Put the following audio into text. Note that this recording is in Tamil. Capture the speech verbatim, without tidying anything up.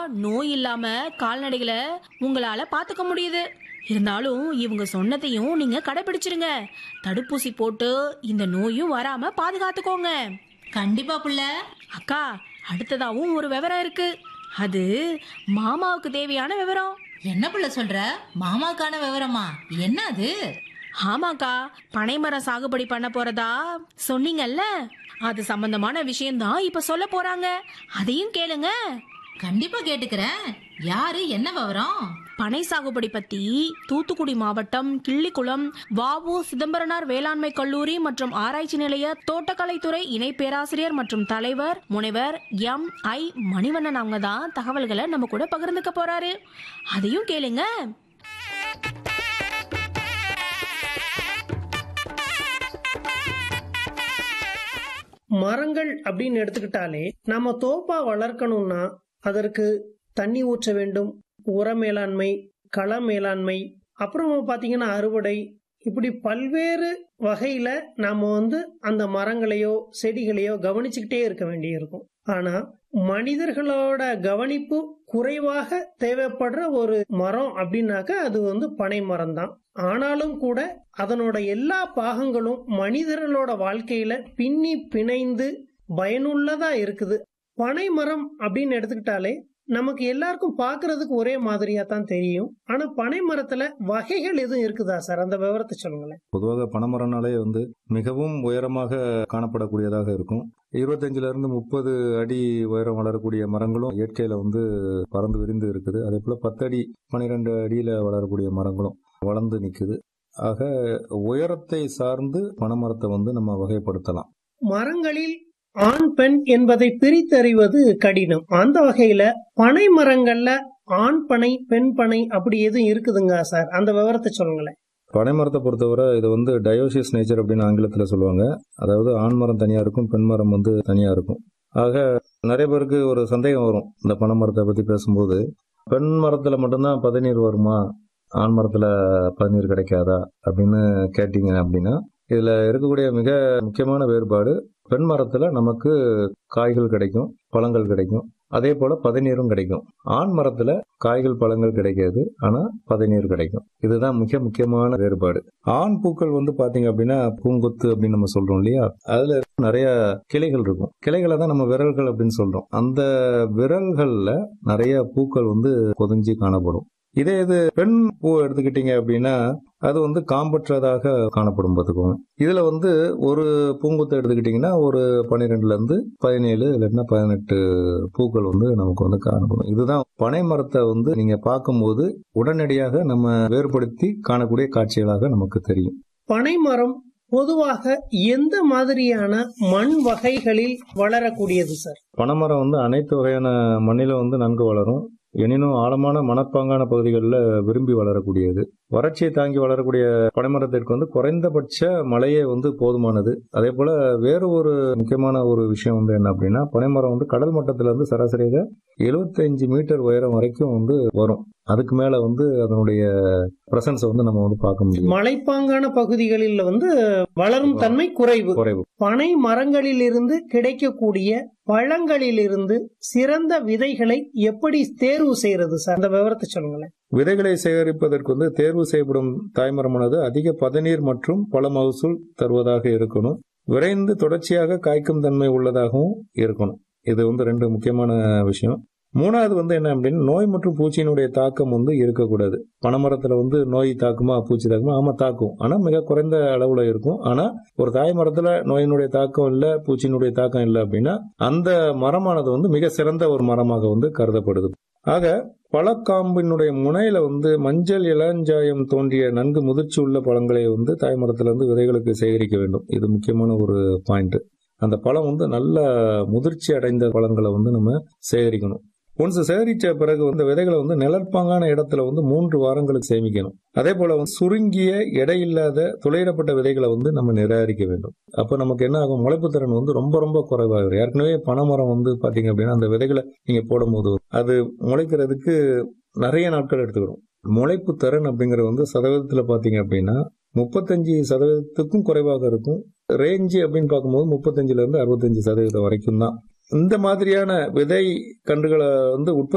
நோய் இல்லாம கால்நடைகளை உங்களால பாத்துக்க முடியுது. இருந்தாலும் இவங்க சொன்னதையும் நீங்க கடைபிடிச்சிருங்க. தடுப்பூசி போட்டு இந்த நோயும் வராம பாதுகாத்துக்கோங்க. கண்டிப்பா புள்ள. அக்கா, அடுத்ததாவும் ஒரு விவரம் இருக்கு. அது மாமாவுக்கு தேவையான விவரம். என்ன புள்ள சொல்ற? மாமாக்கான விவரமா? என்ன அது? ஆமாக்கா, பனைமரம் சாகுபடி பண்ண போறதா சொன்னீங்கல்ல, அது சம்பந்தமான விஷயம்தான் இப்ப சொல்ல போறாங்க. அதையும் கேளுங்க. கண்டிப்பா கேட்டுக்கிறேன். யாரு, என்ன விவரம்? பனை சாகுபடி பத்தி தூத்துக்குடி மாவட்டம் கிள்ளிக்குளம் வாவு சிதம்பரனார் வேளாண்மை கல்லூரி மற்றும் ஆராய்ச்சி நிலைய தோட்டக்கலைத்துறை இணை பேராசிரியர் மற்றும் தலைவர் முனைவர் எம் ஐ மணிவண்ணன் அவங்க தான் தகவல்களை நம்ம கூட பகிர்ந்துக்க போறாரு. அதையும் கேளுங்க. மரங்கள் அப்படின்னு எடுத்துக்கிட்டாலே நம்ம தோப்பா வளர்க்கணும்னா அதற்கு தண்ணி ஊற்ற வேண்டும், உர மேலாண்மை, கள மேலாண்மை, அப்புறம் பாத்தீங்கன்னா அறுவடை, இப்படி பல்வேறு வகையில நாம வந்து அந்த மரங்களையோ செடிகளையோ கவனிச்சுக்கிட்டே இருக்க வேண்டியிருக்கும். ஆனா மனிதர்களோட கவனிப்பு குறைவாக தேவைப்படுற ஒரு மரம் அப்படின்னாக்க அது வந்து பனை மரம் தான். ஆனாலும் கூட அதனோட எல்லா பாகங்களும் மனிதர்களோட வாழ்க்கையில பின்னி பிணைந்து பயனுள்ளதா இருக்குது. பனை மரம் அப்படின்னு எடுத்துக்கிட்டாலே நமக்கு எல்லாருக்கும் பாக்குறதுக்கு ஒரே மாதிரியா தான் தெரியும். ஆனா பனை மரத்துல வகைகள் எதுவும் இருக்குதா சார்? அந்த விவரத்தை சொல்லுங்களேன். பொதுவாக பனைமரம்னாலே வந்து மிகவும் உயரமாக காணப்படக்கூடியதாக இருக்கும். இருபத்தஞ்சுல இருந்து முப்பது அடி உயரம் வளரக்கூடிய மரங்களும் இயற்கையில வந்து பறந்து விரிந்து இருக்குது. அதே போல பத்து அடி பன்னிரெண்டு அடியில வளரக்கூடிய மரங்களும் வளர்ந்து நிக்குது. ஆக உயரத்தை சார்ந்து பனைமரத்தை வந்து நம்ம வகைப்படுத்தலாம். மரங்களில் ஆண் பெண் என்பதை பிரித்தறிவது கடினம். அந்த வகையில பனை மரங்கள்ல ஆண் பனை பெண் பனை அப்படி எதுவும் இருக்குதுங்க சார்? அந்த விவரத்தை சொல்லுங்களேன். பனை மரத்தை பொறுத்தவரை இது வந்து டயோசிஸ் நேச்சர் அப்படின்னு ஆங்கிலத்துல சொல்லுவாங்க. அதாவது ஆண் மரம் தனியா இருக்கும், பெண் மரம் வந்து தனியா இருக்கும். ஆக நிறைய பேருக்கு ஒரு சந்தேகம் வரும் இந்த பனை மரத்தை பத்தி பேசும்போது, பெண் மரத்துல மட்டும்தான் பதநீர் வருமா, ஆண் மரத்துல பதநீர் கிடைக்காதா அப்படின்னு கேட்டீங்க அப்படின்னா, இதுல இருக்கக்கூடிய மிக முக்கியமான வேறுபாடு, பெண் மரத்துல நமக்கு காய்கள் கிடைக்கும், பழங்கள் கிடைக்கும், அதே போல பதநீரும் கிடைக்கும். ஆண் மரத்துல காய்கள் பழங்கள் கிடைக்காது, ஆனா பதநீர் கிடைக்கும். இதுதான் மிக முக்கியமான வேறுபாடு. ஆண் பூக்கள் வந்து பாத்தீங்க அப்படின்னா பூங்கொத்து அப்படின்னு நம்ம சொல்றோம் இல்லையா, அதுல நிறைய கிளைகள் இருக்கும். கிளைகளை தான் நம்ம விரல்கள் அப்படின்னு சொல்றோம். அந்த விரல்கள்ல நிறைய பூக்கள் வந்து பொதிஞ்சு காணப்படும். இதே இது பெண் பூ எடுத்துக்கிட்டீங்க அப்படின்னா அது வந்து காம்பற்றதாக காணப்படும். பார்த்துக்கோங்க, இதுல வந்து ஒரு பூங்குத்தை எடுத்துக்கிட்டீங்கன்னா ஒரு பன்னிரெண்டுல இருந்து பதினேழு இல்லைன்னா பதினெட்டு பூக்கள் வந்து நமக்கு வந்து காணப்படும். இதுதான் பனை மரத்தை வந்து நீங்க பார்க்கும்போது உடனடியாக நம்ம வேறுபடுத்தி காணக்கூடிய காட்சிகளாக நமக்கு தெரியும். பனை மரம் பொதுவாக எந்த மாதிரியான மண் வகைகளில் வளரக்கூடியது சார்? பனைமரம் வந்து அனைத்து வகையான மண்ணிலும் வந்து நன்கு வளரும். எனினும் ஆழமான மணற்பாங்கான பகுதிகளில் விரும்பி வளரக்கூடியது. வறட்சியை தாங்கி வளரக்கூடிய பனைமரத்திற்கு வந்து குறைந்தபட்ச மழையே வந்து போதுமானது. அதே போல வேறு ஒரு முக்கியமான ஒரு விஷயம் வந்து என்ன அப்படின்னா, பனைமரம் வந்து கடல் மட்டத்தில இருந்து சராசரியாக எழுபத்தி அஞ்சு மீட்டர் உயரம் வரைக்கும் வந்து வரும். அதுக்கு மேல வந்து அதனுடைய பிரசன்ஸ் வந்து நம்ம வந்து பார்க்க முடியும். மலைப்பாங்கான பகுதிகளில் வந்து வளரும் தன்மை குறைவு. குறைவு. பனை மரங்களில் இருந்து கிடைக்கக்கூடிய பழங்களில் இருந்து சிறந்த விதைகளை எப்படி தேர்வு செய்யறது சார்? அந்த விவரத்தை சொல்லுங்களேன். விதைகளை சேகரிப்பதற்கு வந்து தேர்வு செய்யப்படும் தாய்மரமானது அதிக பதநீர் மற்றும் பல மகசூல் தருவதாக இருக்கணும். விரைந்து தொடர்ச்சியாக காய்க்கும் தன்மை உள்ளதாகவும் இருக்கணும். இது வந்து ரெண்டு முக்கியமான விஷயம். மூணாவது வந்து என்ன அப்படின்னா, நோய் மற்றும் பூச்சியினுடைய தாக்கம் வந்து இருக்கக்கூடாது. பனைமரத்துல வந்து நோய் தாக்குமா பூச்சி தாக்குமா? ஆமா தாக்கும், ஆனா மிக குறைந்த அளவுல இருக்கும். ஆனா ஒரு தாய் மரத்துல நோயினுடைய தாக்கம் இல்ல, பூச்சியினுடைய தாக்கம் இல்லை அப்படின்னா அந்த மரமானது வந்து மிக சிறந்த ஒரு மரமாக வந்து கருதப்படுது. ஆக பழக்காம்பினுடைய முனையில வந்து மஞ்சள் இளஞ்சாயம் தோன்றிய நன்கு முதிர்ச்சி உள்ள பழங்களை வந்து தாய் மரத்துல இருந்து விதைகளுக்கு சேகரிக்க வேண்டும். இது முக்கியமான ஒரு பாயிண்ட். அந்த பழம் வந்து நல்ல முதிர்ச்சி அடைந்த பழங்களை வந்து நம்ம சேகரிக்கணும். ஒன்ஸ் சேகரிச்ச பிறகு வந்து விதைகளை வந்து நிழற்பாங்கான இடத்துல வந்து மூன்று வாரங்களுக்கு சேமிக்கணும். அதே போல வந்து சுருங்கிய எடையில்லாத துளையிடப்பட்ட விதைகளை வந்து நம்ம நிராகரிக்க வேண்டும். அப்ப நமக்கு என்ன ஆகும், முளைப்பு திறன் வந்து ரொம்ப ரொம்ப குறைவாகும். ஏற்கனவே பனைமரம் வந்து பாத்தீங்க அப்படின்னா அந்த விதைகளை நீங்க போடும் போது அது முளைக்கிறதுக்கு நிறைய நாட்கள் எடுத்துக்கிறோம். முளைப்பு திறன் அப்படிங்கறது வந்து சதவீதத்துல பாத்தீங்க அப்படின்னா முப்பத்தஞ்சு சதவீதத்துக்கும் குறைவாக இருக்கும். ரேஞ்சு அப்படின்னு பார்க்கும்போது முப்பத்தஞ்சுல இருந்து அறுபத்தஞ்சு சதவீதம் வரைக்கும் தான். இந்த மாதிரியான விதை கன்றுகளை வந்து உற்பத்தி